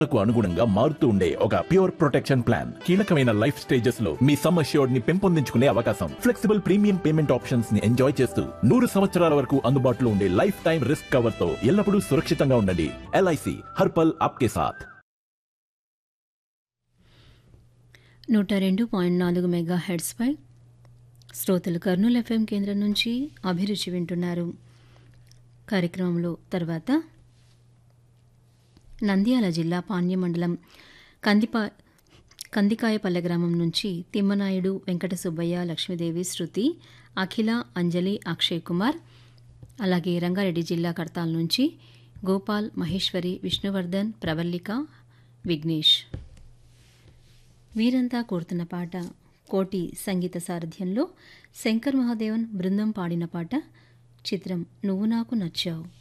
కు అనుగుణంగా మారుతూ ఉండే ఒక ప్యూర్ ప్రొటెక్షన్ ప్లాన్. కీలకమైన లైఫ్ స్టేజెస్ లో మీ సమ్ అష్యూర్డ్ ని పెంపొందించుకునే అవకాశం, ఫ్లెక్సిబుల్ ప్రీమియం పేమెంట్ ఆప్షన్స్ ని ఎంజాయ్ చేస్తూ 100 సంవత్సరాల వరకు అందుబాటులో ఉండే లైఫ్ టైం రిస్క్ కవర్ తో ఎల్లప్పుడూ సురక్షితంగా ఉండండి. ఎల్ఐసి హర్పల్ ఆప్కే సాథ్. 102.4 మెగాహెర్ట్జ్పై శ్రోతలు కర్నూలు ఎఫ్ఎం కేంద్రం నుంచి అభిరుచి వింటున్నారు. కార్యక్రమంలో తర్వాత నంద్యాల జిల్లా పాణ్య మండలం కందికాయపల్లె గ్రామం నుంచి తిమ్మనాయుడు, వెంకట సుబ్బయ్య, లక్ష్మీదేవి, శృతి, అఖిల, అంజలి, అక్షయ్ కుమార్, అలాగే రంగారెడ్డి జిల్లా కడతాల్ నుంచి గోపాల్, మహేశ్వరి, విష్ణువర్ధన్, ప్రవల్లిక, విఘ్నేష్. వీరంతా కోరుతున్న పాట కోటి సంగీత సారథ్యంలో శంకర్ మహాదేవన్ బృందం పాడిన పాట. చిత్రం నువ్వు నాకు నచ్చావు.